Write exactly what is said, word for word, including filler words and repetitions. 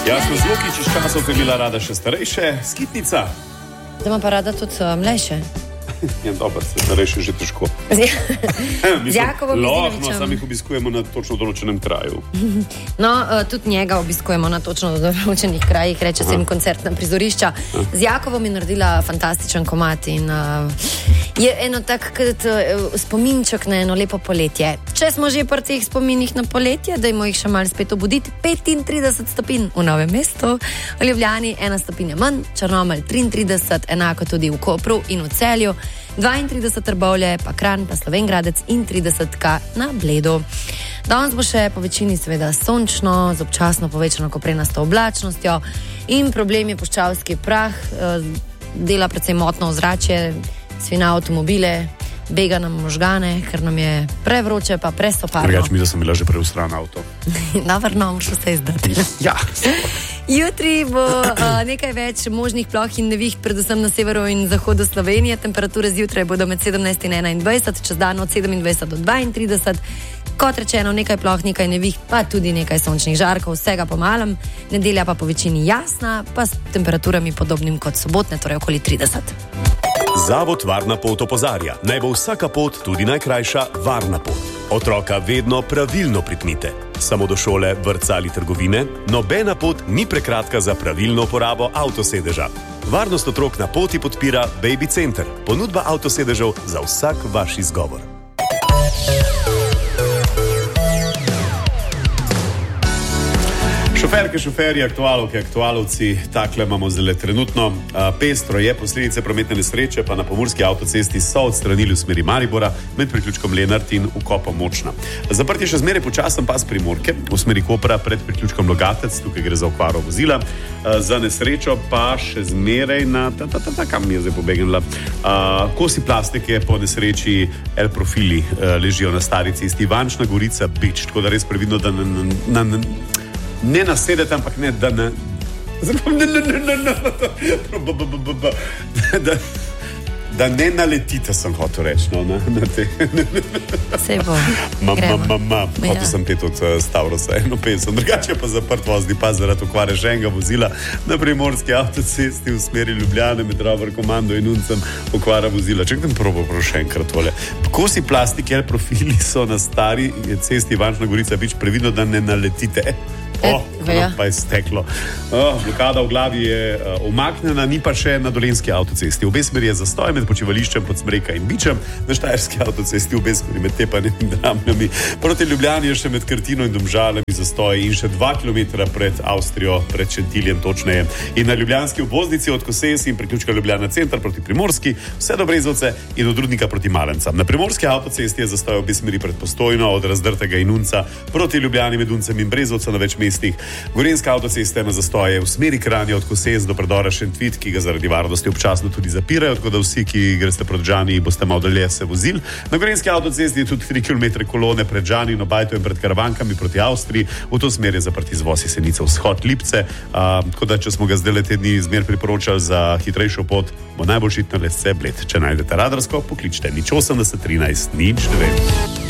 Jasno, Zlokič iz časov, ko je bila rada še starejše, skitnica. Da ima pa rada tudi uh, mlajše. Ja, dobro, se starejše že težko. Z, z Jakovom Lahko, sami jih obiskujemo na točno določenem kraju. No, uh, tudi njega obiskujemo na točno določenih krajih, reče se jim koncertna prizorišča. Aha. Z Jakovom je naredila fantastičen komad in uh, je eno tak kot uh, spominček na eno lepo poletje. Če smo že pri teh spominih na poletje, dajmo jih še malo spet obuditi. petintrideset stopinj v Novem mestu, v Ljubljani ena stopinja manj, Črnomelj triintrideset, enako tudi v Kopru in v Celju. dvaintrideset Trbovlje, pa Kranj, pa Slovenj Gradec in trideset na Bledu. Danes bo še po večini seveda sončno, z občasno povečano koprenasto oblačnostjo in problem je puščavski prah, dela predvsem motno ozračje, svina avtomobile, bega nam možgane, ker nam je prevroče, pa presoparno. Reč mi, da sem bila že preustran avto. Navrno, moš vse izdati. Ja. Jutri bo uh, nekaj več možnih ploh in neviht, predvsem na severu in zahodu Slovenije. Temperature zjutraj bodo med sedemnajst in enaindvajset, čez dan od sedemindvajset do dvaintrideset. Kot rečeno, nekaj ploh, nekaj neviht, pa tudi nekaj sončnih žarkov, vsega po malem. Nedelja pa po večini jasna, pa s temperaturami podobnim kot sobotne, torej okoli trideset. Zavod Varna pot opozarja, naj bo vsaka pot, tudi najkrajša, varna pot. Otroka vedno pravilno pripnite. Samo do šole, vrtca ali trgovine, nobena pot ni prekratka za pravilno uporabo avtosedeža. Varnost otrok na poti podpira Baby Center, ponudba avtosedežev za vsak vaš izgovor. Šoferke, šoferji, aktualovke, aktualovci, takle imamo zelo trenutno. Pestro je, posledice prometne nesreče pa na pomurski avtocesti so odstranili v smeri Maribora med priključkom Lenart in vkopom Močna. Zaprt je še zmeraj počasen pas Primorke v smeri Kopra pred priključkom Logatec, tukaj gre za okvaro vozila. Za nesrečo pa še zmeraj na, ta, ta, ta, ta, kam je zdaj pobegnila, kosi plastike po nesreči El Profili ležijo na stari cesti Ivančna Gorica Bič, tako da res previdno, da na, na, na ne nasedete, ampak ne, da ne... Da, da ne naletite, sem hotel reči, no, na, na te... Sej bo, ma, gremo. Ma, ma, ma, hotel Ja. sem pet od uh, Stavrosa, eno pesem. Drugače pa zaprt vozni pas zaradi okvare že enega vozila na primorski avtocesti v smeri Ljubljane med Rover Komando in Uncem okvara vozila. Čekaj, probo, probo še enkrat tole. Kosi plastike El Profili so na stari cesti Ivančna Gorica Bič, previdno, da ne naletite. Oh, ja. Pa je steklo. Oh, blokada v glavi je uh, umaknjena, ni pa še na dolenski avtocesti. Obe smeri je zastoj med počivališčem pod Smreka in Bičem, na štajerski avtocesti obe smeri med Tepanjem in Dramljami. Proti Ljubljani je še med Krtino in Domžalami zastoj in še dva kilometra pred Avstrijo, pred Šentiljem točneje. In na ljubljanski obvoznici od Koses in priključka Ljubljana center proti Primorski, vse do Brezovce in od Rudnika proti Malencam. Na primorski avtocesti je zastoj obe smeri pred Postojno, od Razdrtega in Unca proti Ljubljani med Uncem in Brezovcem na več mestih. Gorenjska avtocesta na zastoje v smeri Kranja od Koses do predora Šentvit, ki ga zaradi varnosti občasno tudi zapirajo, tako da vsi, ki greste pred Žani, boste malo dalje se vozili. Na Gorenjski avtocesti je tudi tri kilometre kolone pred Žani in Obajto in pred Karavankami proti Avstriji. V to smer je zaprt izvoz Jesenice vzhod Lipce, uh, tako da če smo ga zdaj te dni zmer priporočali za hitrejšo pot, bo najbolj šitno lesce Bled. Če najdete radarsko, pokličite nič osemdeset trinajst nič devet.